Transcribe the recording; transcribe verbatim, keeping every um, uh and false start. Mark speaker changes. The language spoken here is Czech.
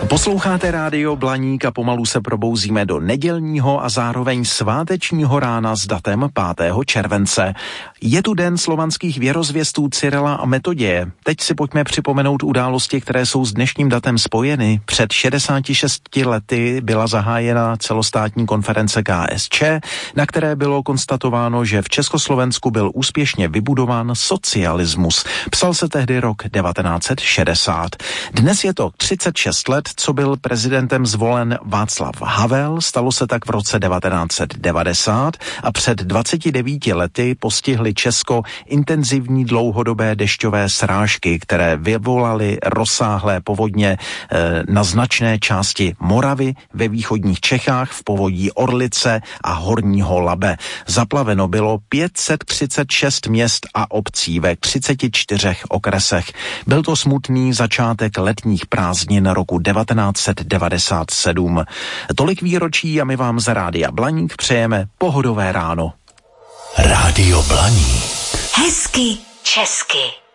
Speaker 1: Posloucháte rádio Blaník a pomalu se probouzíme do nedělního a zároveň svátečního rána s datem pátého července. Je tu den slovanských věrozvěstů Cyrila a Metoděje. Teď si pojďme připomenout události, které jsou s dnešním datem spojeny. Před šedesáti šesti lety byla zahájena celostátní konference K S Č, na které bylo konstatováno, že v Československu byl úspěšně vybudován socialismus. Psal se tehdy rok devatenáct set šedesát. Dnes je to třicet šest let, co byl prezidentem zvolen Václav Havel, stalo se tak v roce devatenáct set devadesát a před dvaceti devíti lety postihly Česko intenzivní dlouhodobé dešťové srážky, které vyvolaly rozsáhlé povodně e, na značné části Moravy, ve východních Čechách, v povodí Orlice a Horního Labe. Zaplaveno bylo pět set třicet šest měst a obcí ve třiceti čtyřech okresech. Byl to smutný začátek letních prázdnin roku devatenáct set devadesát sedm. Tolik výročí a my vám za Rádia Blaník přejeme pohodové ráno.
Speaker 2: Rádio Blaník.
Speaker 3: Hezky česky.